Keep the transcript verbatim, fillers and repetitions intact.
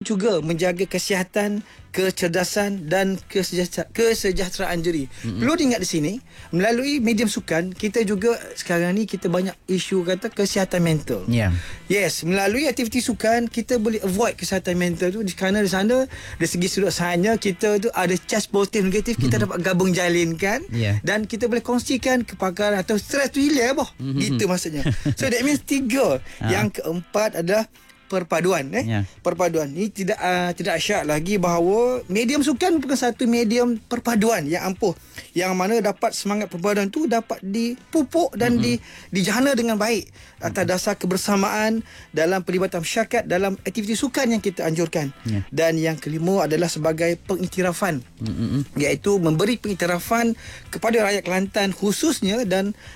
juga menjaga kesihatan, kecerdasan dan kesejahteraan, kesejahteraan diri. Mm-hmm. Perlu diingat di sini, melalui medium sukan, kita juga sekarang ni kita banyak isu kata kesihatan mental. Yeah. Yes, melalui aktiviti sukan kita boleh avoid kesihatan mental tu, kerana di sana dari segi sudut sainnya kita tu ada charge positif negatif, kita mm-hmm. dapat gabung jalinkan, yeah. dan kita boleh kongsikan kepakaran atau stress tu hilang boh. Mm-hmm. Gitu maksudnya. So that means tiga. Yang keempat adalah perpaduan eh yeah. perpaduan ni tidak uh, tidak syak lagi bahawa medium sukan merupakan satu medium perpaduan yang ampuh, yang mana dapat semangat perpaduan tu dapat dipupuk dan mm-hmm. di dijana dengan baik atas mm-hmm. dasar kebersamaan dalam pelibatan masyarakat dalam aktiviti sukan yang kita anjurkan. Yeah. Dan yang kelima adalah sebagai pengiktirafan, mm-hmm. iaitu memberi pengiktirafan kepada rakyat Kelantan khususnya dan